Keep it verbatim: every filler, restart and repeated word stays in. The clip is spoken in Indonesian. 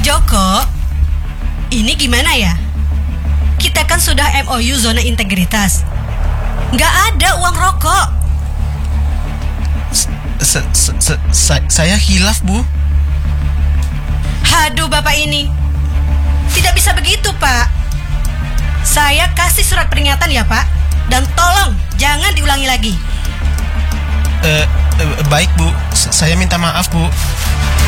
Joko, ini gimana ya? Kita kan sudah M O U zona integritas. Nggak ada uang rokok. S- s- s- sa- Saya hilaf, Bu. Haduh, Bapak ini. Tidak bisa begitu, Pak. Saya kasih surat peringatan ya, Pak. Dan tolong, jangan diulangi lagi. Eh, eh, baik, Bu. S- Saya minta maaf, Bu.